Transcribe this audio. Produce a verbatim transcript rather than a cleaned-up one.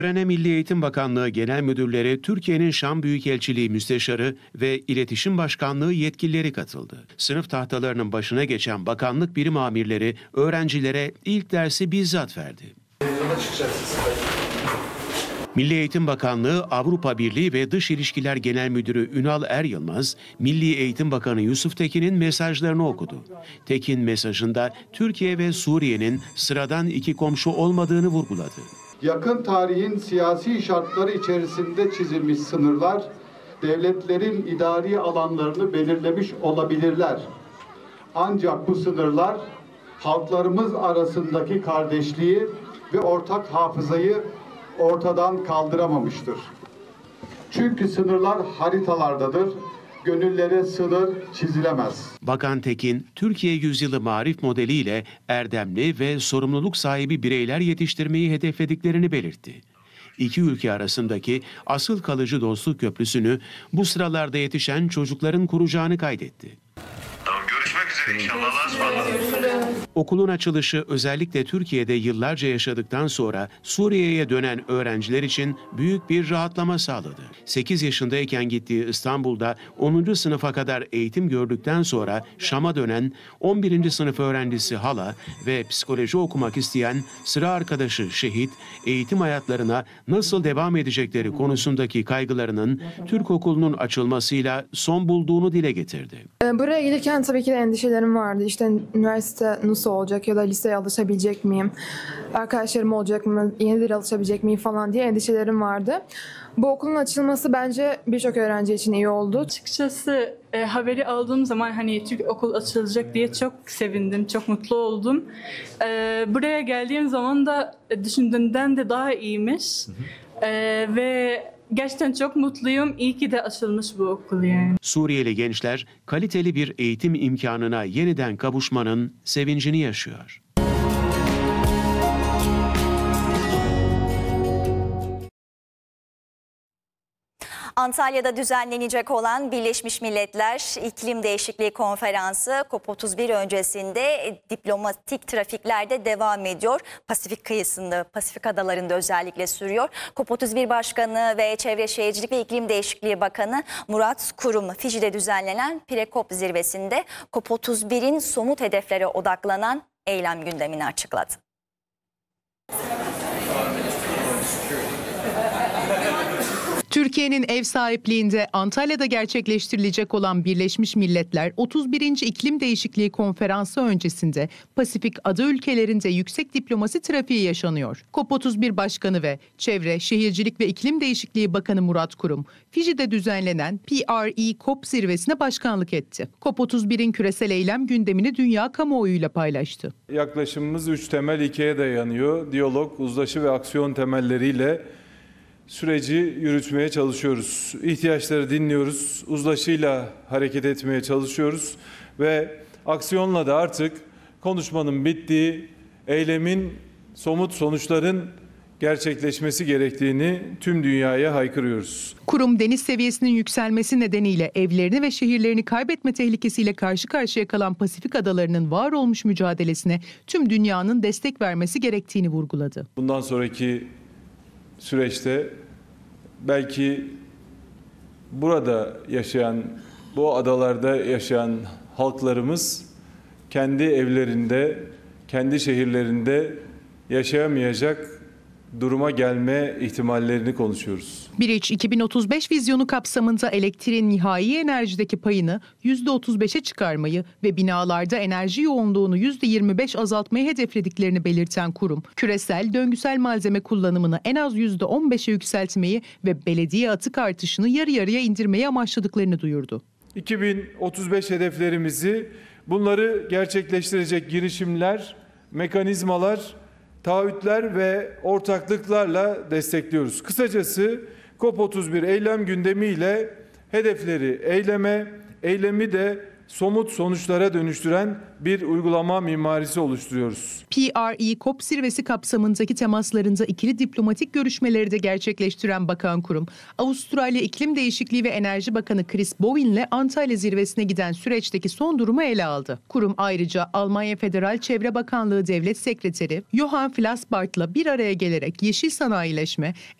Törene Milli Eğitim Bakanlığı Genel Müdürleri, Türkiye'nin Şam Büyükelçiliği Müsteşarı ve İletişim Başkanlığı yetkilileri katıldı. Sınıf tahtalarının başına geçen bakanlık birim amirleri öğrencilere ilk dersi bizzat verdi. Milli Eğitim Bakanlığı, Avrupa Birliği ve Dış İlişkiler Genel Müdürü Ünal Er Yılmaz, Milli Eğitim Bakanı Yusuf Tekin'in mesajlarını okudu. Tekin mesajında Türkiye ve Suriye'nin sıradan iki komşu olmadığını vurguladı. Yakın tarihin siyasi şartları içerisinde çizilmiş sınırlar, devletlerin idari alanlarını belirlemiş olabilirler. Ancak bu sınırlar, halklarımız arasındaki kardeşliği ve ortak hafızayı ortadan kaldıramamıştır. Çünkü sınırlar haritalardadır, gönüllere sınır çizilemez. Bakan Tekin, Türkiye Yüzyılı Marif modeliyle erdemli ve sorumluluk sahibi bireyler yetiştirmeyi hedeflediklerini belirtti. İki ülke arasındaki asıl kalıcı dostluk köprüsünü bu sıralarda yetişen çocukların kuracağını kaydetti. Tamam, görüşmek üzere inşallah. Okulun açılışı özellikle Türkiye'de yıllarca yaşadıktan sonra Suriye'ye dönen öğrenciler için büyük bir rahatlama sağladı. sekiz yaşındayken gittiği İstanbul'da onuncu sınıfa kadar eğitim gördükten sonra Şam'a dönen on birinci sınıf öğrencisi Hala ve psikoloji okumak isteyen sıra arkadaşı Şehit, eğitim hayatlarına nasıl devam edecekleri konusundaki kaygılarının Türk okulunun açılmasıyla son bulduğunu dile getirdi. Buraya gelirken tabii ki de endişelerim vardı. İşte üniversite nasıl olacak ya da liseye alışabilecek miyim? Arkadaşlarım olacak mı? Yeni dil alışabilecek miyim falan diye endişelerim vardı. Bu okulun açılması bence birçok öğrenci için iyi oldu. Açıkçası e, haberi aldığım zaman hani Türk okul açılacak diye çok sevindim, çok mutlu oldum. E, buraya geldiğim zaman da düşündüğümden de daha iyiymiş. Hı hı. E, ve gerçekten çok mutluyum. İyi ki de açılmış bu okul yani. Suriyeli gençler kaliteli bir eğitim imkanına yeniden kavuşmanın sevincini yaşıyor. Antalya'da düzenlenecek olan Birleşmiş Milletler İklim Değişikliği Konferansı COP otuz bir öncesinde diplomatik trafiklerde devam ediyor. Pasifik kıyısında, Pasifik adalarında özellikle sürüyor. COP otuz bir Başkanı ve Çevre Şehircilik ve İklim Değişikliği Bakanı Murat Kurum, Fiji'de düzenlenen Pre-COP zirvesinde COP otuz birin somut hedeflere odaklanan eylem gündemini açıkladı. Türkiye'nin ev sahipliğinde Antalya'da gerçekleştirilecek olan Birleşmiş Milletler otuz birinci İklim Değişikliği Konferansı öncesinde Pasifik ada ülkelerinde yüksek diplomasi trafiği yaşanıyor. COP otuz bir Başkanı ve Çevre, Şehircilik ve İklim Değişikliği Bakanı Murat Kurum, Fiji'de düzenlenen P R E COP zirvesine başkanlık etti. COP otuz birin küresel eylem gündemini dünya kamuoyuyla paylaştı. Yaklaşımımız üç temel ilkeye dayanıyor. Diyalog, uzlaşı ve aksiyon temelleriyle süreci yürütmeye çalışıyoruz. İhtiyaçları dinliyoruz, uzlaşıyla hareket etmeye çalışıyoruz ve aksiyonla da artık konuşmanın bittiği, eylemin, somut sonuçların gerçekleşmesi gerektiğini tüm dünyaya haykırıyoruz. Kurum, deniz seviyesinin yükselmesi nedeniyle evlerini ve şehirlerini kaybetme tehlikesiyle karşı karşıya kalan Pasifik adalarının var olmuş mücadelesine tüm dünyanın destek vermesi gerektiğini vurguladı. Bundan sonraki süreçte belki burada yaşayan, bu adalarda yaşayan halklarımız kendi evlerinde, kendi şehirlerinde yaşayamayacak duruma gelme ihtimallerini konuşuyoruz. Biriç iki bin otuz beş vizyonu kapsamında elektriğin nihai enerjideki payını yüzde otuz beşe çıkarmayı ve binalarda enerji yoğunluğunu yüzde yirmi beş azaltmayı hedeflediklerini belirten kurum, küresel döngüsel malzeme kullanımını en az yüzde on beşe yükseltmeyi ve belediye atık artışını yarı yarıya indirmeyi amaçladıklarını duyurdu. iki bin otuz beş hedeflerimizi, bunları gerçekleştirecek girişimler, mekanizmalar, taahhütler ve ortaklıklarla destekliyoruz. Kısacası COP otuz bir eylem gündemiyle hedefleri eyleme, eylemi de somut sonuçlara dönüştüren bir uygulama mimarisi oluşturuyoruz. P R E COP zirvesi kapsamındaki temaslarında ikili diplomatik görüşmeleri de gerçekleştiren bakan kurum, Avustralya İklim Değişikliği ve Enerji Bakanı Chris Bowin'le Antalya zirvesine giden süreçteki son durumu ele aldı. Kurum ayrıca Almanya Federal Çevre Bakanlığı Devlet Sekreteri Johann Flassbart'la bir araya gelerek yeşil sanayileşme,